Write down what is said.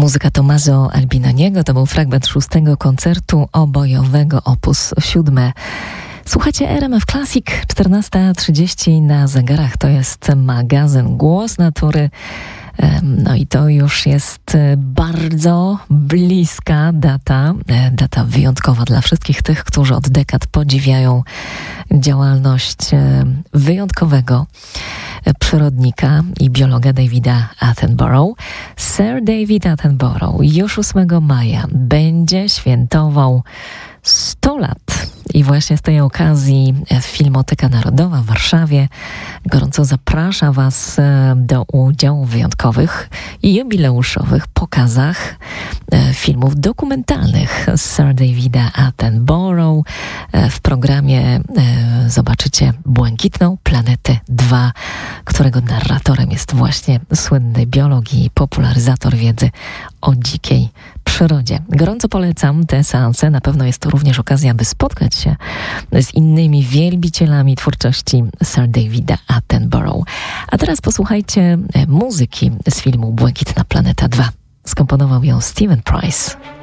Muzyka Tommaso Albinoniego to był fragment 6. koncertu obojowego opus 7. Słuchacie RMF Classic, 14:30 na zegarach. To jest magazyn Głos Natury. No i to już jest bardzo bliska data wyjątkowa dla wszystkich tych, którzy od dekad podziwiają działalność wyjątkowego przyrodnika i biologa Davida Attenborough. Sir David Attenborough już 8 maja będzie świętował 100 lat. I właśnie z tej okazji Filmoteka Narodowa w Warszawie gorąco zaprasza Was do udziału w wyjątkowych i jubileuszowych pokazach filmów dokumentalnych Sir Davida Attenborough. W programie zobaczycie Błękitną Planetę 2, którego narratorem jest właśnie słynny biolog i popularyzator wiedzy o dzikiej przyrodzie. Gorąco polecam te seanse. Na pewno jest to również okazja, by spotkać się z innymi wielbicielami twórczości Sir Davida Attenborough. A teraz posłuchajcie muzyki z filmu Błękitna Planeta 2. Skomponował ją Steven Price.